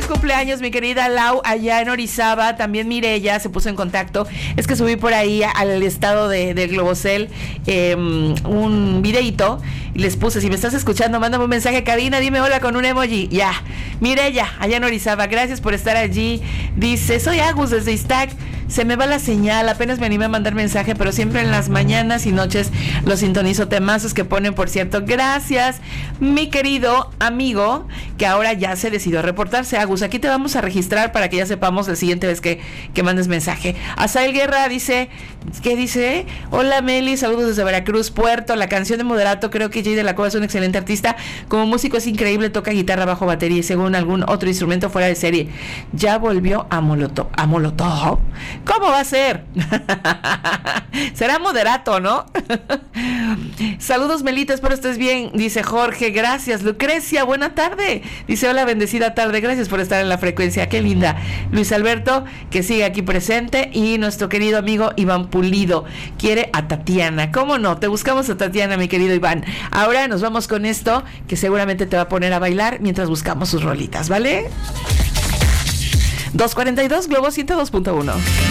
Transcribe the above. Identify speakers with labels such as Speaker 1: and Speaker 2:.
Speaker 1: cumpleaños, mi querida Lau, allá en Orizaba. También Mireya se puso en contacto. Es que subí por ahí al estado de Globocel un videito y les puse, si me estás escuchando, mándame un mensaje, Karina, dime hola con un emoji. Ya, Mireya, allá en Orizaba, gracias por estar allí. Dice, soy Agus desde Iztac. Se me va la señal, apenas me animé a mandar mensaje, pero siempre en las mañanas y noches los sintonizo, temazos que ponen, por cierto. Gracias, mi querido amigo, que ahora ya se decidió a reportarse. Agus, aquí te vamos a registrar para que ya sepamos la siguiente vez que mandes mensaje. Asael Guerra dice, ¿qué dice? Hola Meli, saludos desde Veracruz, Puerto. La canción de Moderato, creo que Jay de la Cueva es un excelente artista. Como músico es increíble, toca guitarra, bajo, batería y según algún otro instrumento fuera de serie. Ya volvió a Molotov. ¿Cómo va a ser? Será Moderato, ¿no? Saludos, Melita, espero estés bien, dice Jorge. Gracias, Lucrecia, buena tarde. Dice, hola, bendecida tarde, gracias por estar en la frecuencia, qué linda. Luis Alberto, que sigue aquí presente. Y nuestro querido amigo Iván Pulido quiere a Tatiana. ¿Cómo no? Te buscamos a Tatiana, mi querido Iván. Ahora nos vamos con esto, que seguramente te va a poner a bailar mientras buscamos sus rolitas, ¿vale? 242 Globo 102.1.